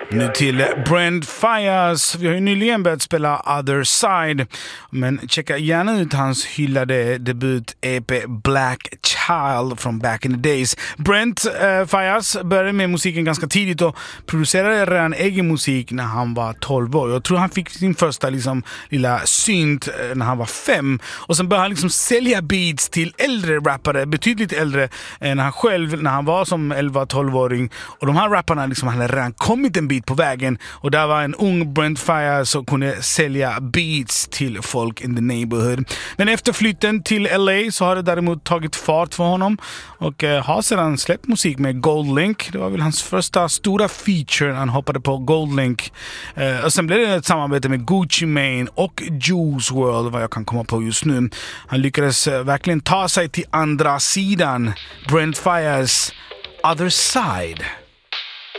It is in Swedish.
Nu till Brent Faiyaz. Vi har ju nyligen börjat spela Other Side, men checka gärna ut hans hyllade debut-EP Black Child från back in the days. Brent Faiyaz började med musiken ganska tidigt och producerade redan egen musik när han var 12 år. Jag tror han fick sin första lilla synt när han var 5, och sen började han sälja beats till äldre rappare, betydligt äldre än han själv när han var som 11-12-åring, och de här rapparna hade redan kommit en bit på vägen, och där var en ung Brent Faiyaz som kunde sälja beats till folk in the neighborhood. Men efter flytten till LA så har det däremot tagit fart för honom, och har sedan släppt musik med Goldlink. Det var väl hans första stora feature när han hoppade på Goldlink, och sen blev det ett samarbete med Gucci Mane och Juice WRLD, vad jag kan komma på just nu. Han lyckades verkligen ta sig till andra sidan. Brent Faiyaz, Other Side.